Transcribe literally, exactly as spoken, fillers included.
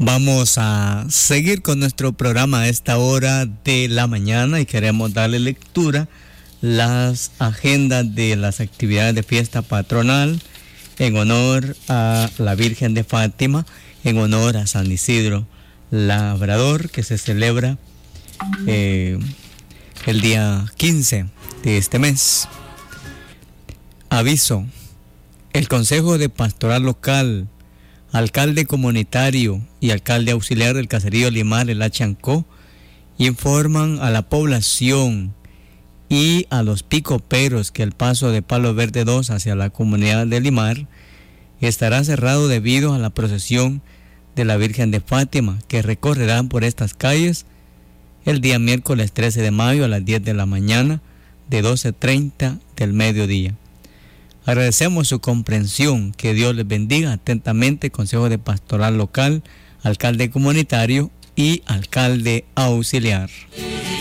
Vamos a seguir con nuestro programa a esta hora de la mañana y queremos darle lectura las agendas de las actividades de fiesta patronal en honor a la Virgen de Fátima, en honor a San Isidro Labrador, que se celebra eh, el día quince de este mes. Aviso: el Consejo de Pastoral Local, alcalde comunitario y alcalde auxiliar del caserío Limar, el Achancó, informan a la población y a los picoperos que el paso de Palo Verde dos hacia la comunidad de Limar estará cerrado debido a la procesión de la Virgen de Fátima, que recorrerán por estas calles el día miércoles trece de mayo a las diez de la mañana, de doce treinta del mediodía. Agradecemos su comprensión. Que Dios les bendiga. Atentamente, Consejo de Pastoral Local, alcalde comunitario y alcalde auxiliar.